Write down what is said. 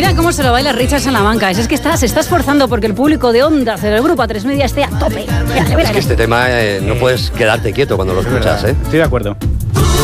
Mira cómo se lo baila Richard Salamanca. Es que se está esforzando porque el público de Onda Cero, el grupo A3 Media, esté a tope. Mira, Es que este tema no puedes quedarte quieto cuando lo escuchas, ¿eh? Estoy de acuerdo.